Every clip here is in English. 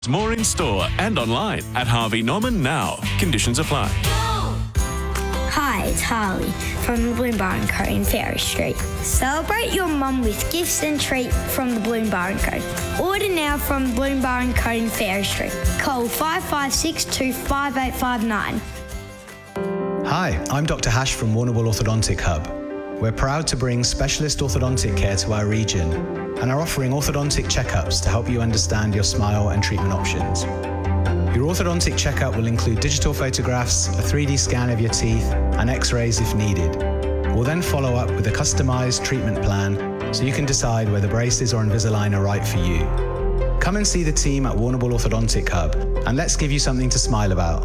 More in store and online at Harvey Norman now. Conditions apply. Hi, it's Harley from the Bloom Bar & Co in Fairy Street. Celebrate your mum with gifts and treats from the Bloom Bar & Co. Order now from the Bloom Bar & Co in Fairy Street. Call 5562 5859. Hi, I'm Dr. Hash from Warrnambool Orthodontic Hub. We're proud to bring specialist orthodontic care to our region and are offering orthodontic checkups to help you understand your smile and treatment options. Your orthodontic checkup will include digital photographs, a 3D scan of your teeth, and x-rays if needed. We'll then follow up with a customised treatment plan so you can decide whether braces or Invisalign are right for you. Come and see the team at Warrnambool Orthodontic Hub and let's give you something to smile about.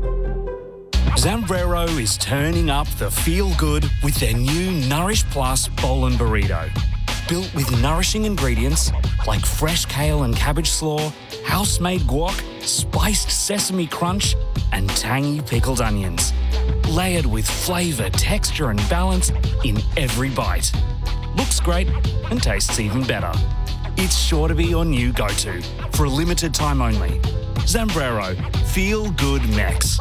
Zambrero is turning up the feel-good with their new Nourish Plus Bowl and Burrito. Built with nourishing ingredients like fresh kale and cabbage slaw, house-made guac, spiced sesame crunch, and tangy pickled onions. Layered with flavour, texture and balance in every bite. Looks great and tastes even better. It's sure to be your new go-to for a limited time only. Zambrero, feel good Mex.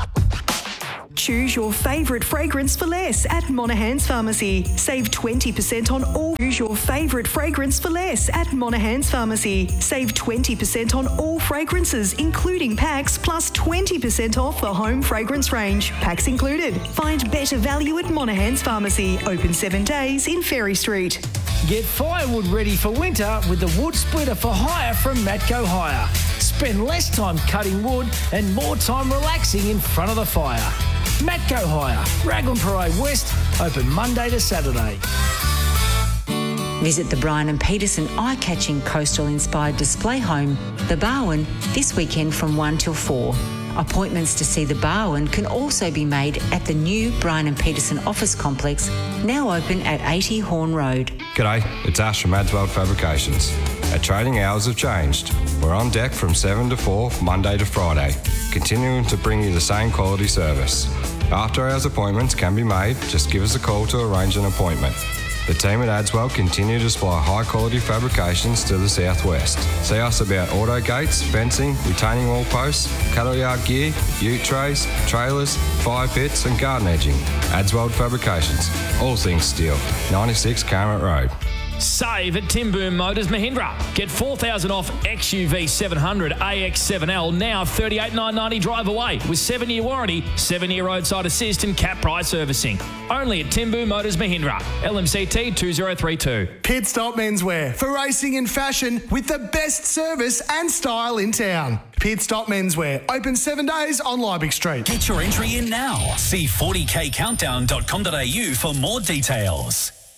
Choose your favourite fragrance for less at Monaghan's Pharmacy. Save 20% on all. Choose your favourite fragrance for less at Monaghan's Pharmacy. Save 20% on all fragrances, including packs, plus 20% off the home fragrance range. Packs included. Find better value at Monaghan's Pharmacy. Open 7 days in Ferry Street. Get firewood ready for winter with the wood splitter for hire from Matco Hire. Spend less time cutting wood and more time relaxing in front of the fire. Matco Hire, Raglan Parade West, open Monday to Saturday. Visit the Brian and Peterson eye-catching coastal-inspired display home, The Barwon, this weekend from 1 till 4. Appointments to see The Barwon can also be made at the new Brian and Peterson office complex, now open at 80 Horn Road. G'day, it's Ash from Adswell Fabrications. Our trading hours have changed. We're on deck from 7 to 4, Monday to Friday, continuing to bring you the same quality service. After hours appointments can be made, just give us a call to arrange an appointment. The team at Adswell continue to supply high quality fabrications to the southwest. See us about auto gates, fencing, retaining wall posts, cattle yard gear, ute trays, trailers, fire pits and garden edging. Adswell Fabrications, all things steel, 96 Carmet Road. Save at Tim Boom Motors Mahindra. Get $4,000 off XUV 700 AX7L now $38,990 drive away with 7-year warranty, 7-year roadside assist and cap price servicing. Only at Tim Boom Motors Mahindra. LMCT 2032. Pit Stop Menswear for racing and fashion with the best service and style in town. Pit Stop Menswear, open 7 days on Liebig Street. Get your entry in now. See 40kcountdown.com.au for more details.